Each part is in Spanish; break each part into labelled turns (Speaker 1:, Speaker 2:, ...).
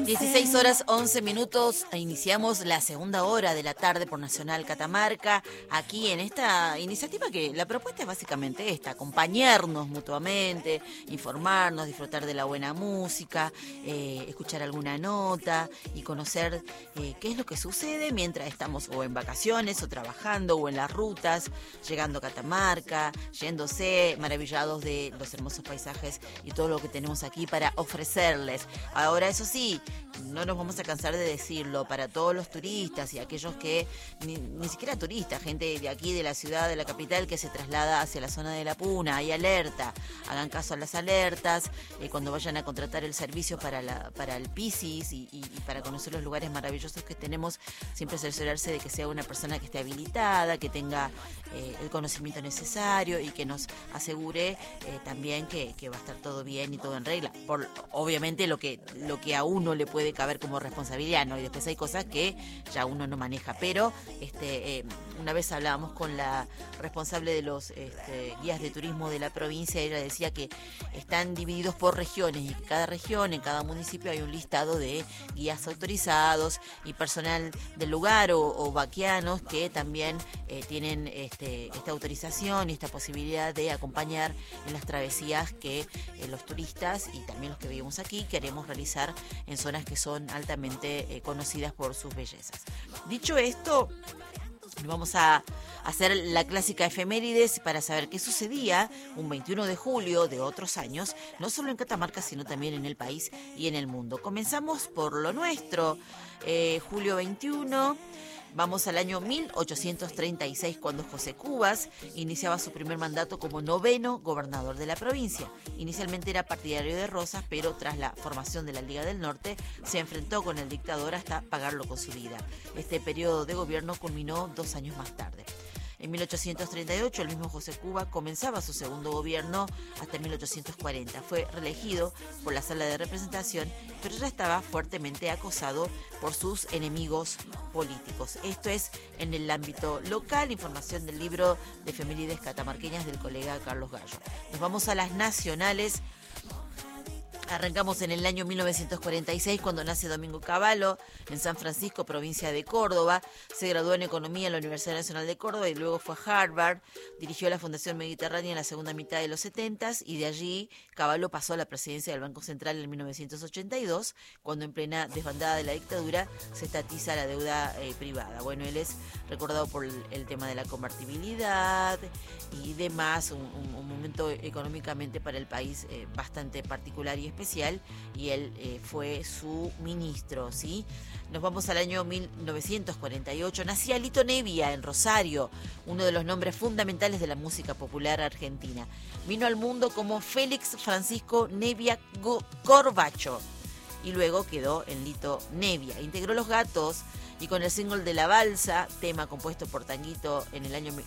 Speaker 1: 16 horas 11 minutos, iniciamos la segunda hora de la tarde por Nacional Catamarca, aquí en esta iniciativa que la propuesta es básicamente esta, acompañarnos mutuamente, informarnos, disfrutar de la buena música, escuchar alguna nota y conocer qué es lo que sucede mientras estamos o en vacaciones o trabajando o en las rutas, llegando a Catamarca, yéndose, maravillados de los hermosos paisajes y todo lo que tenemos aquí para ofrecerles. Ahora, eso sí, no nos vamos a cansar de decirlo, para todos los turistas y aquellos que, ni siquiera turistas, gente de aquí, de la ciudad, de la capital, que se traslada hacia la zona de La Puna, hay alerta, hagan caso a las alertas, cuando vayan a contratar el servicio para el Pisis y para conocer los lugares maravillosos que tenemos, siempre cerciorarse de que sea una persona que esté habilitada, que tenga el conocimiento necesario y que nos asegure también que va a estar todo bien y todo en regla. Obviamente lo que a uno le puede caber como responsabilidad, ¿no? Y después hay cosas que ya uno no maneja, pero una vez hablábamos con la responsable de los guías de turismo de la provincia, ella decía que están divididos por regiones y que cada región, en cada municipio hay un listado de guías autorizados y personal del lugar o vaquianos que también tienen esta autorización y esta posibilidad de acompañar en las travesías que los turistas y también los que vivimos aquí queremos realizar en zonas que son altamente conocidas por sus bellezas. Dicho esto, vamos a hacer la clásica efemérides para saber qué sucedía un 21 de julio de otros años, no solo en Catamarca, sino también en el país y en el mundo. Comenzamos por lo nuestro, julio 21. Vamos al año 1836, cuando José Cubas iniciaba su primer mandato como 9º gobernador de la provincia. Inicialmente era partidario de Rosas, pero tras la formación de la Liga del Norte se enfrentó con el dictador hasta pagarlo con su vida. Este periodo de gobierno culminó 2 años más tarde. En 1838, el mismo José Cubas comenzaba su segundo gobierno hasta 1840. Fue reelegido por la Sala de Representación, pero ya estaba fuertemente acosado por sus enemigos políticos. Esto es en el ámbito local, información del libro de efemérides catamarqueñas del colega Carlos Gallo. Nos vamos a las nacionales. Arrancamos en el año 1946, cuando nace Domingo Cavallo en San Francisco, provincia de Córdoba. Se graduó en Economía en la Universidad Nacional de Córdoba y luego fue a Harvard. Dirigió la Fundación Mediterránea en la segunda mitad de los 70 y de allí Cavallo pasó a la presidencia del Banco Central en 1982, cuando en plena desbandada de la dictadura se estatiza la deuda privada. Bueno, él es recordado por el tema de la convertibilidad y demás, un momento económicamente para el país bastante particular y especial, y él fue su ministro, ¿sí? Nos vamos al año 1948. Nacía Lito Nebbia en Rosario, uno de los nombres fundamentales de la música popular argentina. Vino al mundo como Félix Francisco Nebbia Corbacho y luego quedó en Lito Nebbia. Integró Los Gatos y con el single de La Balsa, tema compuesto por Tanguito en el año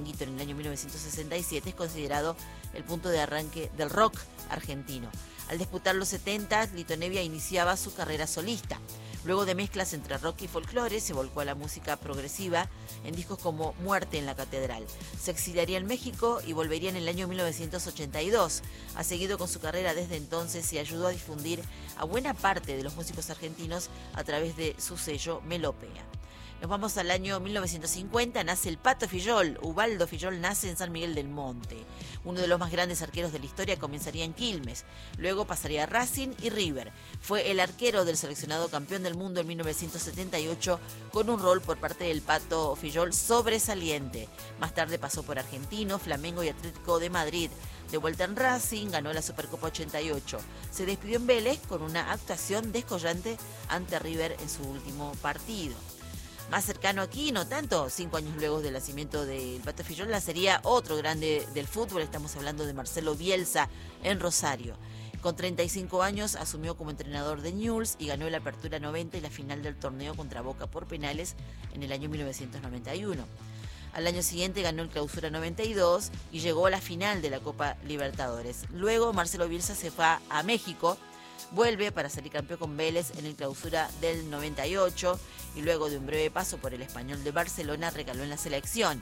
Speaker 1: 1967, es considerado el punto de arranque del rock argentino. Al disputar los 70, Lito Nebbia iniciaba su carrera solista. Luego de mezclas entre rock y folclore, se volcó a la música progresiva en discos como Muerte en la Catedral. Se exiliaría en México y volvería en el año 1982. Ha seguido con su carrera desde entonces y ayudó a difundir a buena parte de los músicos argentinos a través de su sello Melopea. Nos vamos al año 1950, nace el Pato Fillol. Ubaldo Fillol nace en San Miguel del Monte. Uno de los más grandes arqueros de la historia, comenzaría en Quilmes. Luego pasaría a Racing y River. Fue el arquero del seleccionado campeón del mundo en 1978, con un rol por parte del Pato Fillol sobresaliente. Más tarde pasó por Argentino, Flamengo y Atlético de Madrid. De vuelta en Racing, ganó la Supercopa 88. Se despidió en Vélez con una actuación descollante ante River en su último partido. Más cercano aquí, no tanto, 5 años luego del nacimiento del Pato Fillol, sería otro grande del fútbol. Estamos hablando de Marcelo Bielsa en Rosario. Con 35 años asumió como entrenador de Newell's y ganó la Apertura 90 y la final del torneo contra Boca por penales en el año 1991. Al año siguiente ganó el Clausura 92 y llegó a la final de la Copa Libertadores. Luego Marcelo Bielsa se fue a México, vuelve para salir campeón con Vélez en el Clausura del 98 y luego de un breve paso por el Español de Barcelona recaló en la selección.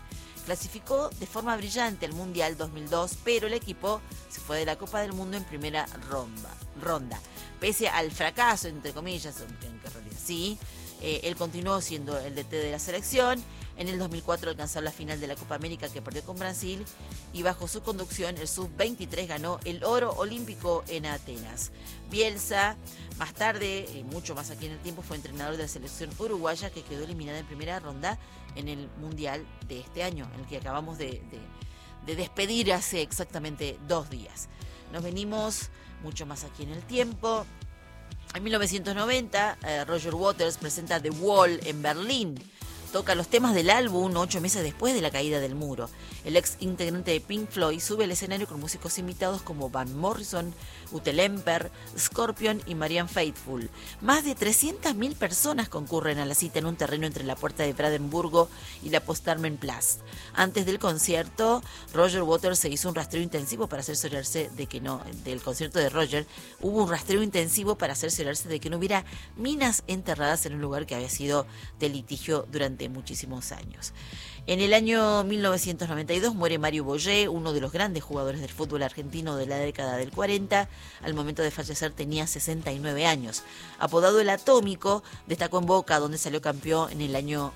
Speaker 1: clasificó de forma brillante al Mundial 2002, pero el equipo se fue de la Copa del Mundo en primera ronda. Pese al fracaso, entre comillas, aunque en realidad sí, él continuó siendo el DT de la selección. En el 2004 alcanzó la final de la Copa América que perdió con Brasil y bajo su conducción el Sub-23 ganó el oro olímpico en Atenas. Bielsa, más tarde, y mucho más aquí en el tiempo, fue entrenador de la selección uruguaya que quedó eliminada en primera ronda en el Mundial de este año, en el que acabamos de despedir hace exactamente 2 días. Nos venimos mucho más aquí en el tiempo. En 1990, Roger Waters presenta The Wall en Berlín. Toca los temas del álbum 8 meses después de la caída del muro. El ex integrante de Pink Floyd sube al escenario con músicos invitados como Van Morrison, Ute Lemper, Scorpion y Marianne Faithfull. Más de 300.000 personas concurren a la cita en un terreno entre la puerta de Brandenburgo y la Potsdamer-Platz. Antes del concierto, Roger Waters se hizo un rastreo intensivo para cerciorarse de que no, del concierto de Roger, hubo un rastreo intensivo para cerciorarse de que no hubiera minas enterradas en un lugar que había sido de litigio durante muchísimos años. En el año 1992 muere Mario Boyé, uno de los grandes jugadores del fútbol argentino de la década del 40. Al momento de fallecer tenía 69 años. Apodado el Atómico, destacó en Boca, donde salió campeón en el año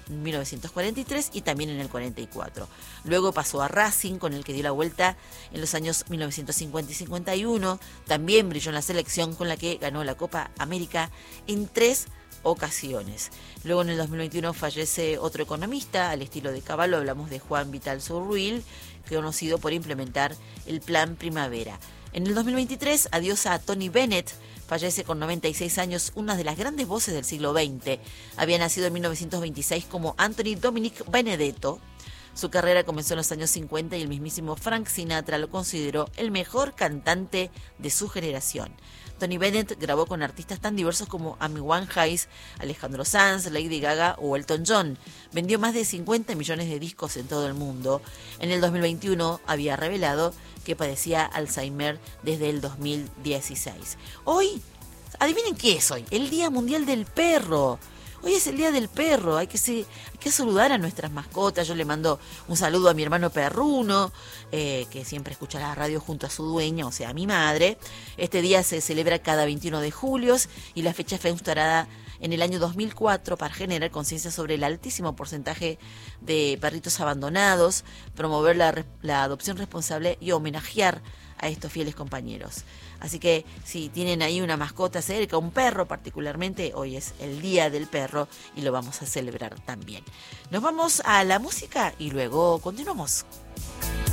Speaker 1: 1943 y también en el 44. Luego pasó a Racing, con el que dio la vuelta en los años 1950 y 51. También brilló en la selección, con la que ganó la Copa América en 3 ocasiones. Luego en el 2021 fallece otro economista, al estilo de Cavallo, hablamos de Juan Vital Surruil, conocido por implementar el Plan Primavera. En el 2023, adiós a Tony Bennett, fallece con 96 años, una de las grandes voces del siglo XX. Había nacido en 1926 como Anthony Dominic Benedetto. Su carrera comenzó en los años 50 y el mismísimo Frank Sinatra lo consideró el mejor cantante de su generación. Tony Bennett grabó con artistas tan diversos como Amy Winehouse, Alejandro Sanz, Lady Gaga o Elton John. Vendió más de 50 millones de discos en todo el mundo. En el 2021 había revelado que padecía Alzheimer desde el 2016. Hoy, adivinen qué es hoy, el Día Mundial del Perro. Hoy es el Día del Perro, hay que saludar a nuestras mascotas. Yo le mando un saludo a mi hermano perruno, que siempre escucha la radio junto a su dueña, o sea, a mi madre. Este día se celebra cada 21 de julio y la fecha fue instaurada en el año 2004 para generar conciencia sobre el altísimo porcentaje de perritos abandonados, promover la adopción responsable y homenajear a estos fieles compañeros. Así que si tienen ahí una mascota cerca, un perro particularmente, hoy es el Día del Perro y lo vamos a celebrar también. Nos vamos a la música y luego continuamos.